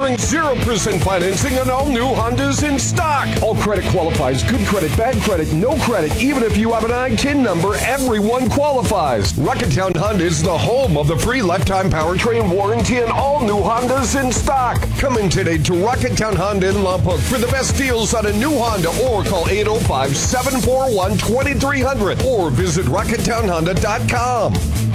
offering 0% financing on all new Hondas in stock. All credit qualifies. Good credit, bad credit, no credit. Even if you have an I-10 number, everyone qualifies. Rocketown Honda is the home of the free lifetime powertrain warranty on all new Hondas in stock. Come in today to Rocketown Honda in Lompoc for the best deals on a new Honda, or call 805-741-2300 or visit RocketownHonda.com.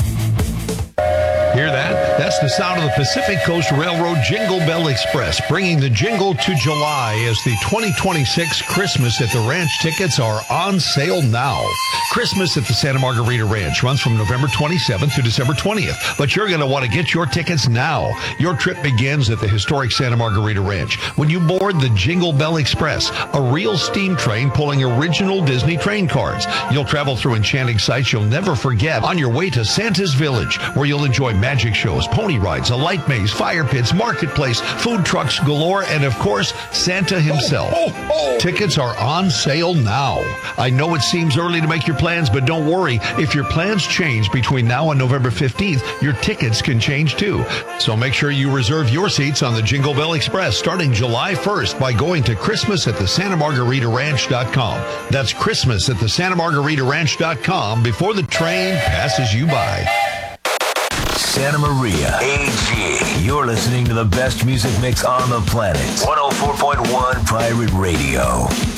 Hear that? That's the sound of the Pacific Coast Railroad Jingle Bell Express, bringing the jingle to July as the 2026 Christmas at the Ranch tickets are on sale now. Christmas at the Santa Margarita Ranch runs from November 27th to December 20th, but you're going to want to get your tickets now. Your trip begins at the historic Santa Margarita Ranch when you board the Jingle Bell Express, a real steam train pulling original Disney train cars. You'll travel through enchanting sights you'll never forget on your way to Santa's Village, where you'll enjoy magic shows, pony rides, a light maze, fire pits, marketplace, food trucks galore, and of course, Santa himself. Tickets are on sale now. I know it seems early to make your plans, but don't worry. If your plans change between now and November 15th, your tickets can change too. So make sure you reserve your seats on the Jingle Bell Express starting July 1st by going to ChristmasAtTheSantaMargaritaRanch.com. That's ChristmasAtTheSantaMargaritaRanch.com before the train passes you by. Santa Maria, AG. You're listening to the best music mix on the planet. 104.1 Pirate Radio.